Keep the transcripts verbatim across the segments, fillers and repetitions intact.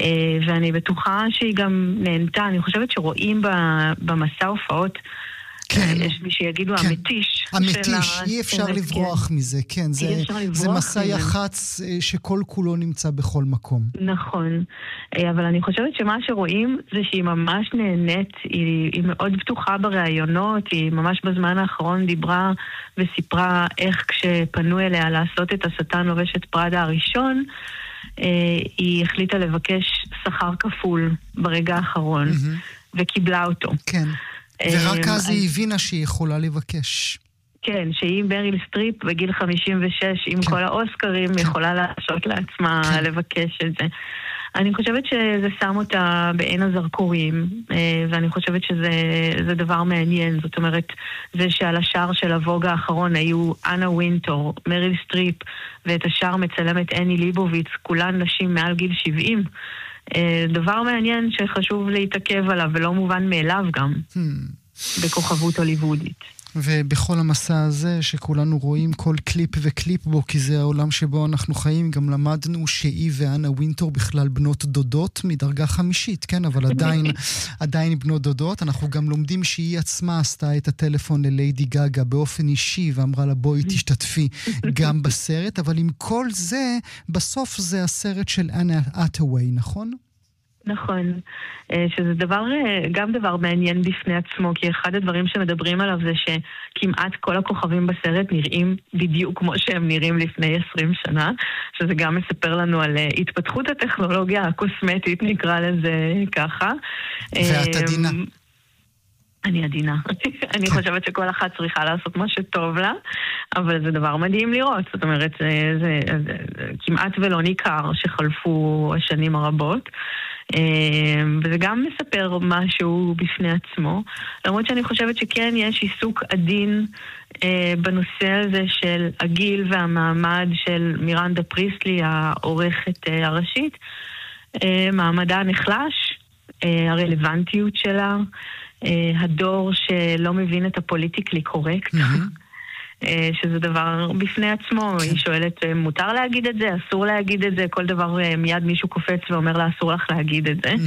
ואני בטוחה שהיא גם נהנתה. אני חושבת שרואים במסע הופעות, כן. יש מי שיגידו כן. המתיש. המתיש, אי אפשר לברוח כן. מזה, כן. זה, זה מסע יחץ שכל כולו נמצא בכל מקום. נכון. אבל אני חושבת שמה שרואים זה שהיא ממש נהנית, היא, היא מאוד פתוחה בראיונות, היא ממש בזמן האחרון דיברה וסיפרה איך כשפנו אליה לעשות את השטן לובשת פראדה הראשון, היא החליטה לבקש שכר כפול ברגע האחרון, mm-hmm. וקיבלה אותו. כן. ורק אז היא הבינה שהיא יכולה לבקש. כן, שהיא מריל סטריפ בגיל חמישים ושש, עם כל האוסקרים, יכולה להרשות לעצמה לבקש את זה. אני חושבת שזה שם אותה בעין הזרקורים, ואני חושבת שזה דבר מעניין. זאת אומרת, זה שעל השער של הווג האחרון היו אנה ווינטור, מריל סטריפ, ואת השער מצלמת אני ליבוביץ, כולן נשים מעל גיל שבעים. דבר מעניין שחשוב להתעכב עליו, ולא מובן מאליו גם, בכוכבות הוליוודית. ובכל המסע הזה שכולנו רואים כל קליפ וקליפ בו, כי זה העולם שבו אנחנו חיים, גם למדנו שהיא ואנה ווינטור בכלל בנות דודות מדרגה חמישית, כן? אבל עדיין, עדיין בנות דודות. אנחנו גם לומדים שהיא עצמה עשתה את הטלפון לליידי גגה באופן אישי, ואמרה לה בואי תשתתפי גם בסרט, אבל עם כל זה, בסוף זה הסרט של אנה האתווי, נכון? נכון, שזה דבר, גם דבר מעניין בפני עצמו, כי אחד הדברים שמדברים עליו זה שכמעט כל הכוכבים בסרט נראים בדיוק כמו שהם נראים לפני עשרים שנה, שזה גם מספר לנו על התפתחות הטכנולוגיה הקוסמטית, נקרא לזה ככה. ואת עדינה. אני עדינה. אני חושבת שכל אחת צריכה לעשות מה שטוב לה, אבל זה דבר מדהים לראות. זאת אומרת, זה, זה, זה, כמעט ולא ניכר שחלפו השנים הרבות. וזה גם מספר משהו בפני עצמו. למרות שאני חושבת שכן יש עיסוק עדין בנושא הזה של הגיל והמעמד של מירנדה פריסלי, העורכת הראשית. מעמדה נחלש, הרלוונטיות שלה, הדור שלא מבין את הפוליטיקלי קורקט, שזה דבר בפני עצמו. היא שואלת, מותר להגיד את זה? אסור להגיד את זה? כל דבר מיד מישהו קופץ ואומר לה, אסור לך להגיד את זה.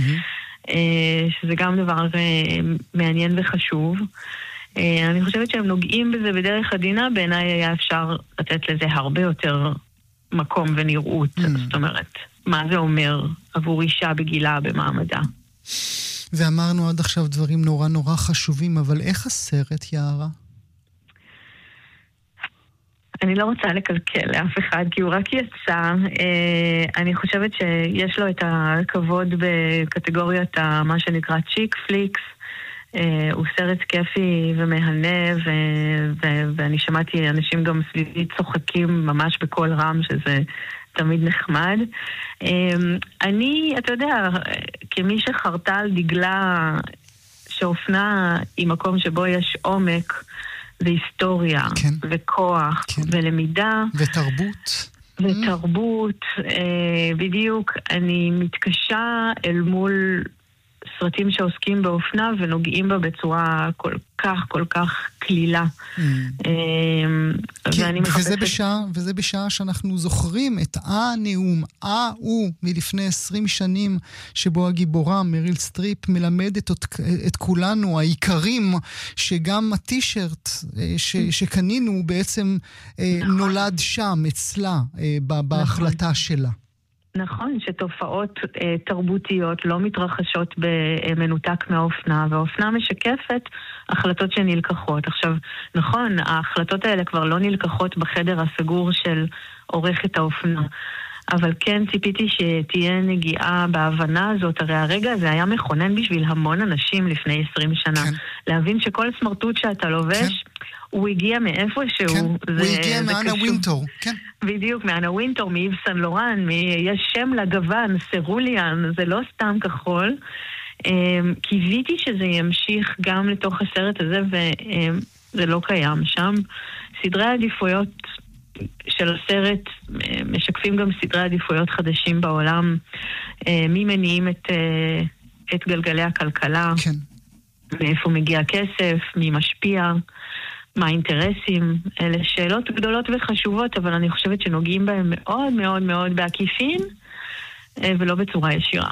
שזה גם דבר מעניין וחשוב. אני חושבת שהם נוגעים בזה בדרך עדינה, בעיניי היה אפשר לתת לזה הרבה יותר מקום ונראות. זאת אומרת, מה זה אומר עבור אישה בגילה במעמדה? ואמרנו עד עכשיו דברים נורא נורא חשובים, אבל איך הסרט, יערה? אני לא רוצה לקלקל לאף אחד, כי הוא רק יצא. אני חושבת שיש לו את הכבוד בקטגוריית מה שנקרא צ'יק פליקס. הוא סרט כיפי ומהנה, ואני שמעתי אנשים גם סביבי צוחקים ממש בכל רם, שזה תמיד נחמד. אני, אתה יודע, כמי שחרתה על דגלה שאופנה היא מקום שבו יש עומק והיסטוריה, כן. וכוח, כן. ולמידה. ותרבות. ותרבות, mm. בדיוק. אני מתקשה אל מול סרטים שעוסקים באופנה ונוגעים בה בצורה כל כך, כל כך כלילה. Mm. ואני מחפשת... וזה בשעה, וזה בשעה שאנחנו זוכרים את הנאום, ההוא מלפני עשרים שנים, שבו הגיבורה מריל סטריפ מלמדת את, את כולנו, העיקרים, שגם הטישרט ש, שקנינו בעצם נכון. נולד שם, אצלה, בהחלטה נכון. שלה. נכון, שתופעות אה, תרבותיות לא מתרחשות במנותק מהאופנה, והאופנה משקפת החלטות שנלקחות. עכשיו, נכון, ההחלטות האלה כבר לא נלקחות בחדר הסגור של עורכת האופנה, אבל כן ציפיתי שתהיה נגיעה בהבנה הזאת. הרי הרגע הזה היה מכונן בשביל המון אנשים לפני עשרים שנה. כן. להבין שכל סמרטוט שאתה לובש, כן. הוא הגיע מאיפה שהוא. כן, הוא הגיע מאנה ווינטור. כן. בדיוק, מאנה ווינטור, מאיב סן לורן, יש שם לגוון, סרוליאן, זה לא סתם כחול. קיוויתי שזה ימשיך גם לתוך הסרט הזה, וזה לא קיים שם. סדרי העדיפויות של הסרט משקפים גם סדרי עדיפויות חדשים בעולם, מי מניעים את, את גלגלי הכלכלה, כן. מאיפה מגיע הכסף, מי משפיע, מה האינטרסים. אלה שאלות גדולות וחשובות, אבל אני חושבת שנוגעים בהם מאוד מאוד מאוד בעקיפין, ולא בצורה ישירה.